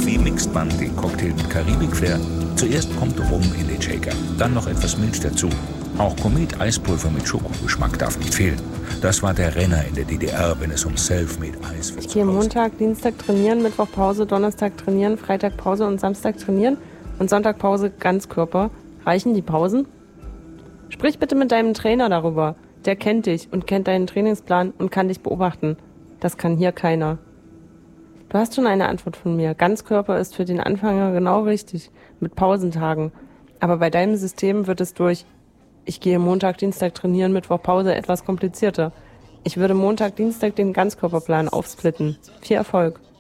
wie mixt man den Cocktail mit Karibik-Flair? Zuerst kommt Rum in den Shaker, dann noch etwas Milch dazu. Auch Komet-Eispulver mit Schokogeschmack darf nicht fehlen. Das war der Renner in der DDR, wenn es um Selfmade-Eis geht. Ich gehe Montag, Dienstag trainieren, Mittwoch Pause, Donnerstag trainieren, Freitag Pause und Samstag trainieren und Sonntag Pause Ganzkörper. Reichen die Pausen? Sprich bitte mit deinem Trainer darüber. Der kennt dich und kennt deinen Trainingsplan und kann dich beobachten. Das kann hier keiner. Du hast schon eine Antwort von mir. Ganzkörper ist für den Anfänger genau richtig, mit Pausentagen. Aber bei deinem System wird es durch ich gehe Montag, Dienstag trainieren, Mittwoch Pause etwas komplizierter. Ich würde Montag, Dienstag den Ganzkörperplan aufsplitten. Viel Erfolg!